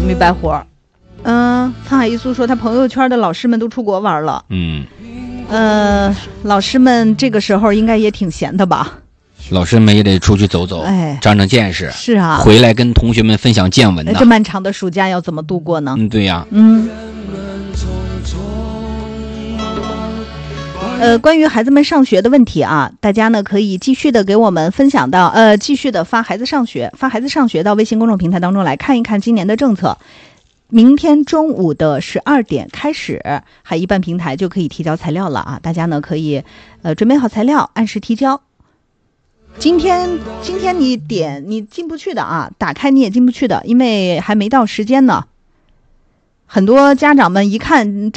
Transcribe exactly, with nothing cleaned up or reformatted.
没白活。嗯，沧海一粟说他朋友圈的老师们都出国玩了。 嗯， 呃，老师们这个时候应该也挺闲的吧？ 老师们也得出去走走， 哎， 长长见识。 是啊， 回来跟同学们分享见闻呢。 这漫长的暑假要怎么度过呢？ 嗯，对呀。 嗯。呃，关于孩子们上学的问题啊，大家呢可以继续的给我们分享到，呃，继续的发孩子上学，发孩子上学到微信公众平台当中来看一看今年的政策。明天中午的十二点开始，海一办平台就可以提交材料了啊！大家呢可以，呃，准备好材料，按时提交。今天今天你点你进不去的啊，打开你也进不去的，因为还没到时间呢。很多家长们一看